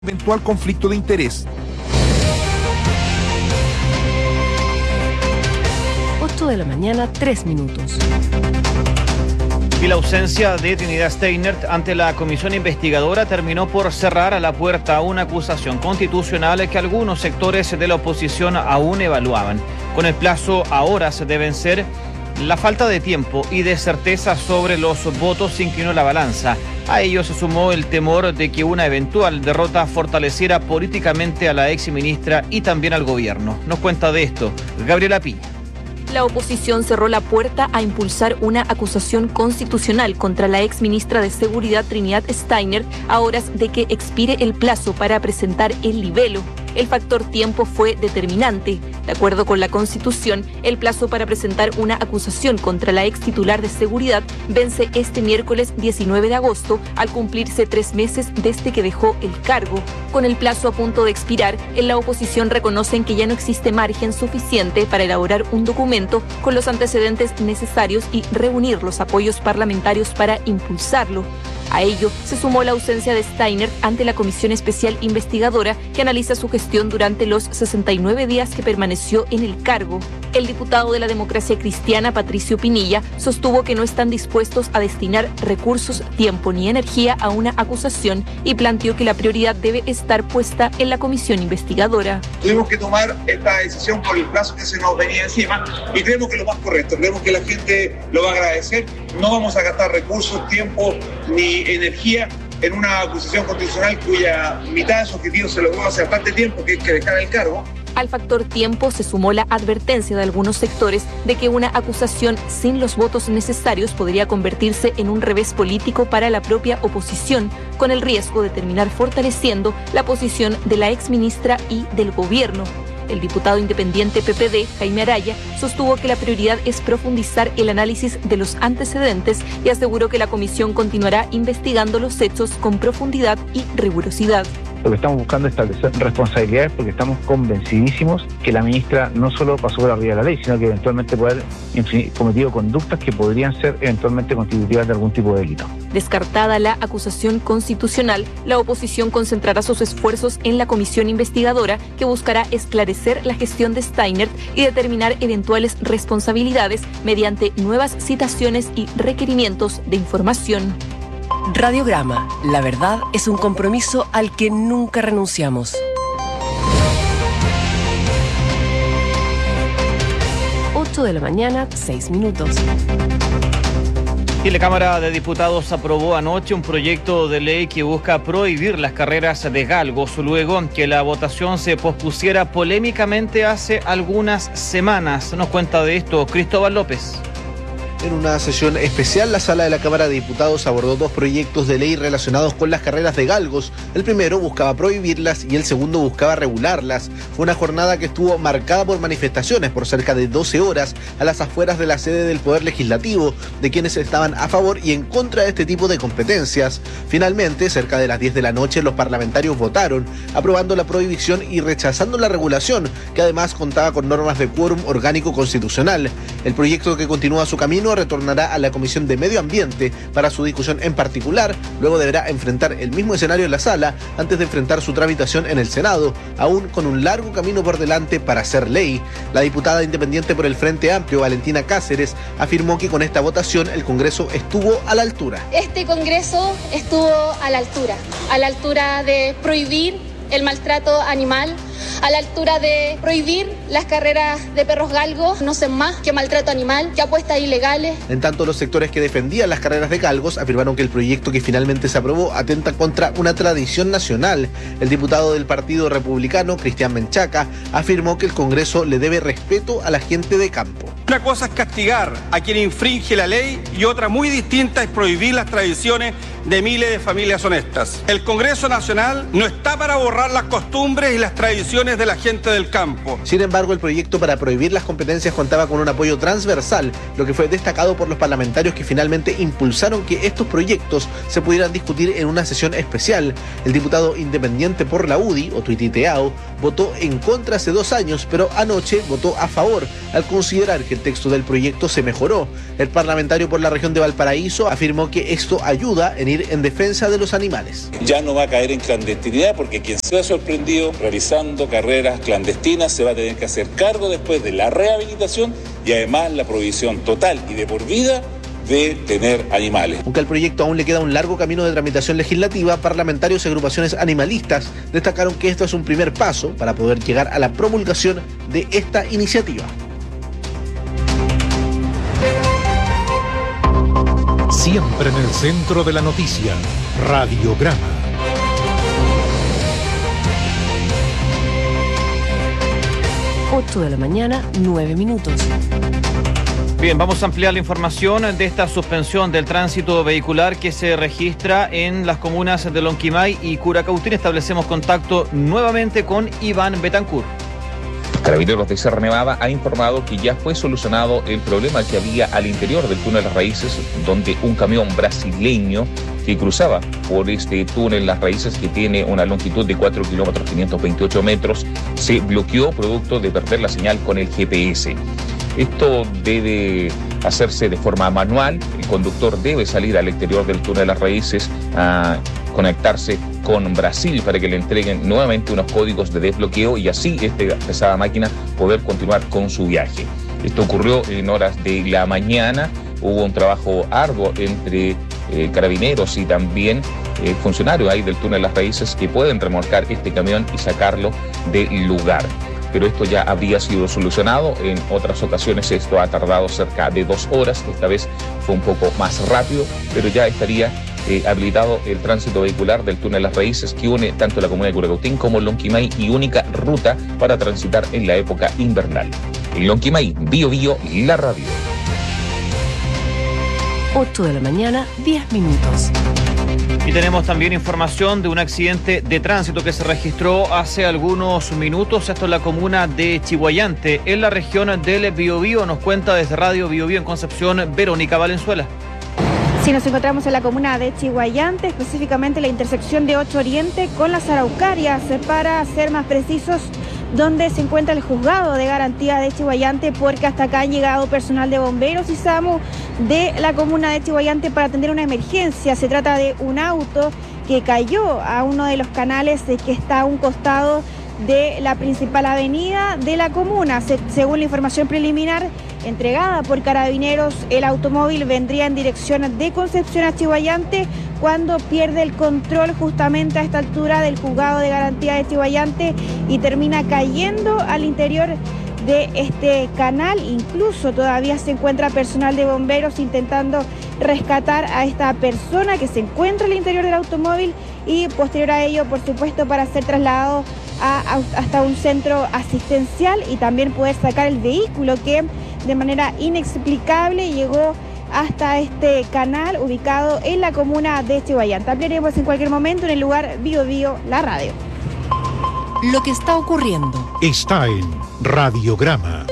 eventual conflicto de interés. 8 de la mañana, 3 minutos. Y la ausencia de Trinidad Steinert ante la comisión investigadora terminó por cerrar a la puerta a una acusación constitucional que algunos sectores de la oposición aún evaluaban. Con el plazo a horas de vencer, la falta de tiempo y de certeza sobre los votos inclinó la balanza. A ello se sumó el temor de que una eventual derrota fortaleciera políticamente a la exministra y también al gobierno. Nos cuenta de esto Gabriela Piña. La oposición cerró la puerta a impulsar una acusación constitucional contra la exministra de Seguridad Trinidad Steinert a horas de que expire el plazo para presentar el libelo. El factor tiempo fue determinante. De acuerdo con la Constitución, el plazo para presentar una acusación contra la ex titular de Seguridad vence este miércoles 19 de agosto al cumplirse 3 meses desde que dejó el cargo. Con el plazo a punto de expirar, en la oposición reconocen que ya no existe margen suficiente para elaborar un documento con los antecedentes necesarios y reunir los apoyos parlamentarios para impulsarlo. A ello se sumó la ausencia de Steinert ante la Comisión Especial Investigadora que analiza su gestión durante los 69 días que permaneció en el cargo. El diputado de la Democracia Cristiana, Patricio Pinilla, sostuvo que no están dispuestos a destinar recursos, tiempo ni energía a una acusación y planteó que la prioridad debe estar puesta en la Comisión Investigadora. Tuvimos que tomar esta decisión por el plazo que se nos venía encima y creemos que es lo más correcto, creemos que la gente lo va a agradecer. No vamos a gastar recursos, tiempo ni energía en una acusación constitucional cuya mitad de su objetivo se logró hace bastante tiempo, que es que dejar el cargo. Al factor tiempo se sumó la advertencia de algunos sectores de que una acusación sin los votos necesarios podría convertirse en un revés político para la propia oposición, con el riesgo de terminar fortaleciendo la posición de la exministra y del gobierno. El diputado independiente PPD, Jaime Araya, sostuvo que la prioridad es profundizar el análisis de los antecedentes y aseguró que la comisión continuará investigando los hechos con profundidad y rigurosidad. Lo que estamos buscando es establecer responsabilidades porque estamos convencidísimos que la ministra no solo pasó por arriba de la ley, sino que eventualmente puede haber cometido conductas que podrían ser eventualmente constitutivas de algún tipo de delito. Descartada la acusación constitucional, la oposición concentrará sus esfuerzos en la comisión investigadora que buscará esclarecer la gestión de Steinert y determinar eventuales responsabilidades mediante nuevas citaciones y requerimientos de información. Radiograma, la verdad es un compromiso al que nunca renunciamos. 8 de la mañana, 6 minutos. Y la Cámara de Diputados aprobó anoche un proyecto de ley que busca prohibir las carreras de galgos luego que la votación se pospusiera polémicamente hace algunas semanas. Nos cuenta de esto Cristóbal López. En una sesión especial, la Sala de la Cámara de Diputados abordó 2 proyectos de ley relacionados con las carreras de galgos. El primero buscaba prohibirlas y el segundo buscaba regularlas. Fue una jornada que estuvo marcada por manifestaciones por cerca de 12 horas a las afueras de la sede del Poder Legislativo, de quienes estaban a favor y en contra de este tipo de competencias. Finalmente, cerca de las 10 de la noche, los parlamentarios votaron, aprobando la prohibición y rechazando la regulación, que además contaba con normas de quórum orgánico constitucional. El proyecto, que continúa su camino, retornará a la Comisión de Medio Ambiente para su discusión en particular. Luego deberá enfrentar el mismo escenario en la sala antes de enfrentar su tramitación en el Senado, aún con un largo camino por delante para ser ley. La diputada independiente por el Frente Amplio, Valentina Cáceres, afirmó que con esta votación el Congreso estuvo a la altura. Este Congreso estuvo a la altura de prohibir el maltrato animal, a la altura de prohibir las carreras de perros galgos, no sé más que maltrato animal, que apuestas ilegales. En tanto, los sectores que defendían las carreras de galgos afirmaron que el proyecto que finalmente se aprobó atenta contra una tradición nacional. El diputado del Partido Republicano, Cristian Menchaca, afirmó que el Congreso le debe respeto a la gente de campo. Una cosa es castigar a quien infringe la ley y otra muy distinta es prohibir las tradiciones de miles de familias honestas. El Congreso Nacional no está para borrar las costumbres y las tradiciones de la gente del campo. Sin embargo, el proyecto para prohibir las competencias contaba con un apoyo transversal, lo que fue destacado por los parlamentarios que finalmente impulsaron que estos proyectos se pudieran discutir en una sesión especial. El diputado independiente por la UDI, Otuiti Teao, votó en contra hace 2 años, pero anoche votó a favor al considerar que el texto del proyecto se mejoró. El parlamentario por la región de Valparaíso afirmó que esto ayuda en ir en defensa de los animales. Ya no va a caer en clandestinidad porque quien se ha sorprendido realizando carreras clandestinas se va a tener que hacer cargo después de la rehabilitación y además la prohibición total y de por vida de tener animales. Aunque al proyecto aún le queda un largo camino de tramitación legislativa, parlamentarios y agrupaciones animalistas destacaron que esto es un primer paso para poder llegar a la promulgación de esta iniciativa. Siempre en el centro de la noticia, Radiograma. De la mañana, 9 minutos. Bien, vamos a ampliar la información de esta suspensión del tránsito vehicular que se registra en las comunas de Lonquimay y Curacautín. Establecemos contacto nuevamente con Iván Betancourt. Carabineros de Sierra Nevada ha informado que ya fue solucionado el problema que había al interior del túnel Las Raíces, donde un camión brasileño que cruzaba por este túnel Las Raíces, que tiene una longitud de 4 kilómetros 528 metros, se bloqueó producto de perder la señal con el GPS. Esto debe hacerse de forma manual. El conductor debe salir al exterior del túnel Las Raíces a conectarse con Brasil para que le entreguen nuevamente unos códigos de desbloqueo y así esta pesada máquina poder continuar con su viaje. Esto ocurrió en horas de la mañana. Hubo un trabajo arduo entre carabineros y también funcionarios ahí del túnel Las Raíces que pueden remolcar este camión y sacarlo del lugar. Pero esto ya habría sido solucionado. En otras ocasiones esto ha tardado cerca de 2 horas. Esta vez fue un poco más rápido, pero ya estaría habilitado el tránsito vehicular del túnel Las Raíces, que une tanto la comuna de Curacautín como Lonquimay y única ruta para transitar en la época invernal. En Lonquimay, Bío Bío, la radio. 8 de la mañana, 10 minutos. Y tenemos también información de un accidente de tránsito que se registró hace algunos minutos. Esto en la comuna de Chiguayante, en la región del Biobío. Nos cuenta desde Radio Biobío en Concepción, Verónica Valenzuela. Sí, nos encontramos en la comuna de Chiguayante, específicamente la intersección de 8 Oriente con las Araucarias, para ser más precisos, donde se encuentra el juzgado de garantía de Chiguayante, porque hasta acá han llegado personal de bomberos y SAMU de la comuna de Chiguayante para atender una emergencia. Se trata de un auto que cayó a uno de los canales que está a un costado de la principal avenida de la comuna. Según la información preliminar entregada por Carabineros, el automóvil vendría en dirección de Concepción a Chiguayante cuando pierde el control justamente a esta altura del juzgado de garantía de Chiguayante y termina cayendo al interior de este canal. Incluso todavía se encuentra personal de bomberos intentando rescatar a esta persona que se encuentra al interior del automóvil y posterior a ello, por supuesto, para ser trasladado hasta un centro asistencial y también poder sacar el vehículo que de manera inexplicable llegó hasta este canal ubicado en la comuna de Chiguayante. Ampliaremos en cualquier momento en el lugar Bío Bío, la radio. Lo que está ocurriendo está en Radiograma.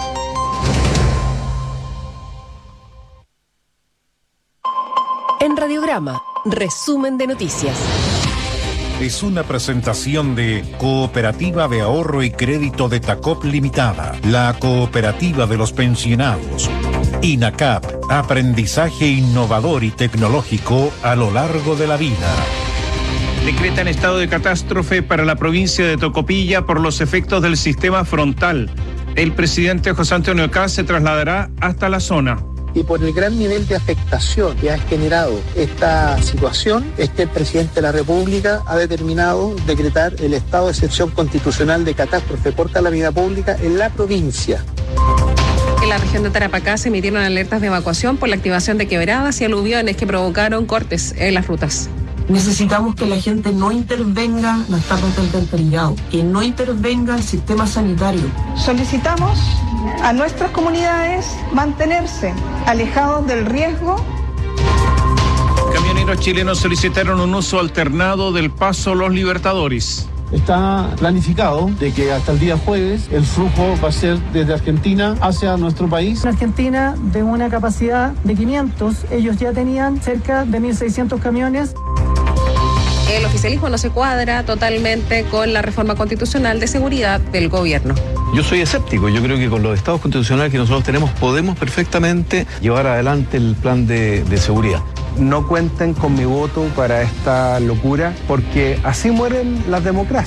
En Radiograma, resumen de noticias. Es una presentación de Cooperativa de Ahorro y Crédito de Tacop Limitada, la cooperativa de los pensionados. INACAP, aprendizaje innovador y tecnológico a lo largo de la vida. Decretan estado de catástrofe para la provincia de Tocopilla por los efectos del sistema frontal. El presidente José Antonio Kast se trasladará hasta la zona. Y por el gran nivel de afectación que ha generado esta situación, es que el presidente de la República ha determinado decretar el estado de excepción constitucional de catástrofe por calamidad pública en la provincia. En la región de Tarapacá se emitieron alertas de evacuación por la activación de quebradas y aluviones que provocaron cortes en las rutas. Necesitamos que la gente no intervenga las tapas del alcantarillado, que no intervenga el sistema sanitario. Solicitamos a nuestras comunidades mantenerse alejados del riesgo. Camioneros chilenos solicitaron un uso alternado del paso Los Libertadores. Está planificado de que hasta el día jueves el flujo va a ser desde Argentina hacia nuestro país. En Argentina, de una capacidad de 500, ellos ya tenían cerca de 1.600 camiones. El oficialismo no se cuadra totalmente con la reforma constitucional de seguridad del gobierno. Yo soy escéptico, yo creo que con los estados constitucionales que nosotros tenemos podemos perfectamente llevar adelante el plan de seguridad. No cuenten con mi voto para esta locura, porque así mueren las democracias.